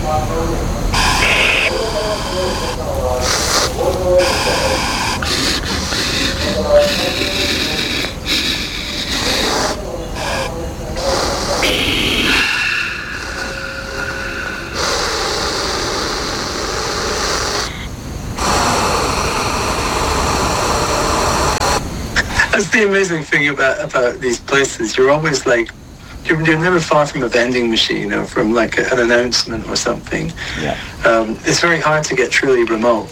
That's the amazing thing about these places. You're always like, you're never far from a vending machine or from like an announcement or something. Yeah. It's very hard to get truly remote.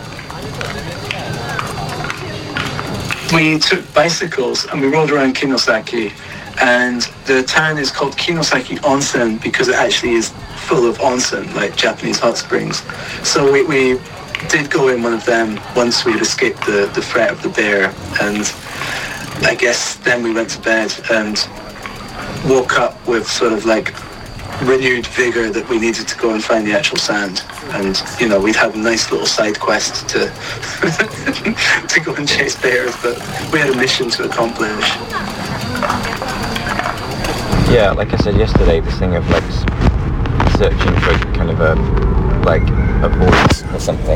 We took bicycles and we rode around Kinosaki, and the town is called Kinosaki Onsen because it actually is full of onsen, like Japanese hot springs. So we did go in one of them once we had escaped the threat of the bear, and I guess then we went to bed and woke up with sort of like renewed vigor that we needed to go and find the actual sand. And, you know, we'd had a nice little side quest to to go and chase bears, but we had a mission to accomplish. Yeah, like I said yesterday, this thing of like searching for kind of a voice or something,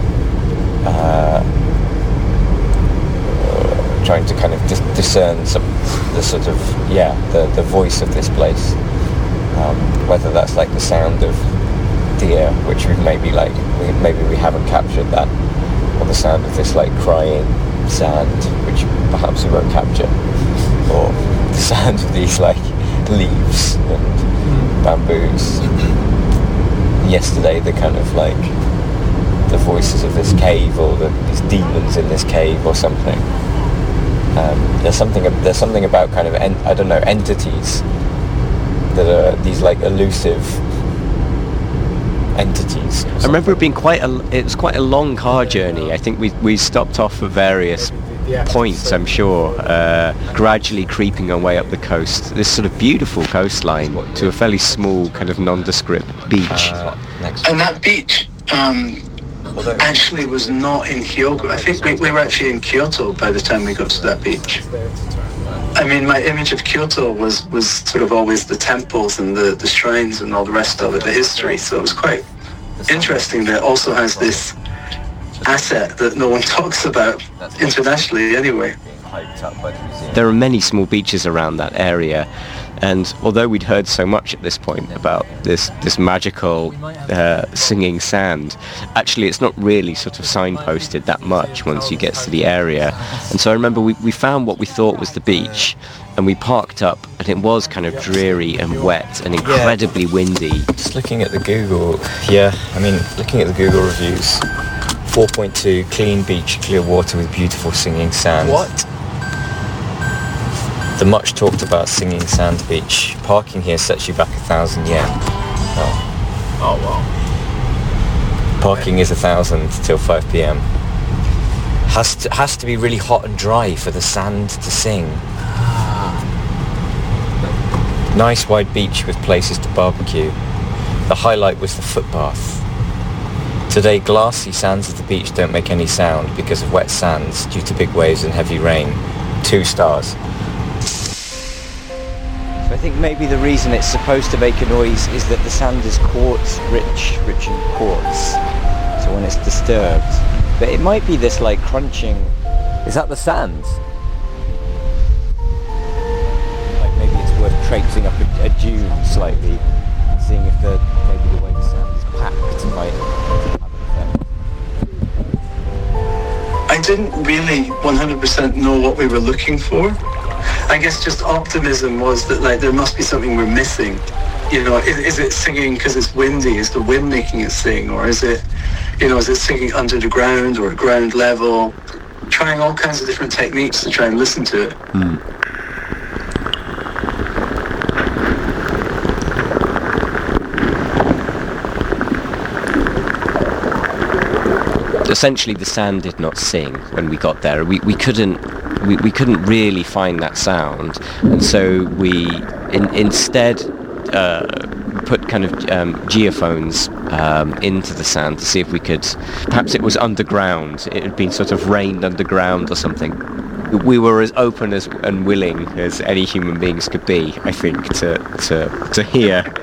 trying to kind of discern the sort of the voice of this place, whether that's like the sound of deer, which maybe we haven't captured that, or the sound of this like crying sand, which perhaps we won't capture, or the sound of these like leaves and bamboos. Yesterday, the kind of like the voices of this cave, or these demons in this cave or something. There's something about kind of entities that are these like elusive entities. I remember it being quite a long car journey. I think we stopped off at various points, I'm sure, gradually creeping our way up the coast, this sort of beautiful coastline, to a fairly small kind of nondescript beach. And that beach actually was not in Hyogo. I think we were actually in Kyoto by the time we got to that beach. I mean, my image of Kyoto was sort of always the temples and the shrines and all the rest of it, the history. So it was quite interesting that it also has this asset that no one talks about internationally anyway. There are many small beaches around that area, and although we'd heard so much at this point about this magical singing sand, actually it's not really sort of signposted that much once you get to the area. And so I remember we found what we thought was the beach, and we parked up, and it was kind of dreary and wet and incredibly windy. Just looking at the Google, looking at the Google reviews, 4.2, clean beach, clear water with beautiful singing sand. What? The much talked about singing sand beach. Parking here sets you back 1,000 yen. Oh wow. Parking is 1,000 till 5 p.m. Has to be really hot and dry for the sand to sing. Nice wide beach with places to barbecue. The highlight was the footbath. Today, glassy sands of the beach don't make any sound because of wet sands due to big waves and heavy rain. 2 stars. I think maybe the reason it's supposed to make a noise is that the sand is quartz rich in quartz, so when it's disturbed. But it might be this like crunching. Is that the sand? Like maybe it's worth traipsing up a dune slightly and seeing if maybe the way the sand is packed might have an effect. I didn't really 100% know what we were looking for. I guess just optimism was that like there must be something we're missing. You know, is it singing because it's windy? Is the wind making it sing? Or is it singing under the ground or at ground level? Trying all kinds of different techniques to try and listen to it. Essentially, the sand did not sing when we got there. We couldn't really find that sound, and so we instead put kind of geophones into the sand to see if we could. Perhaps it was underground. It had been sort of rained underground or something. We were as open and willing as any human beings could be, I think, to hear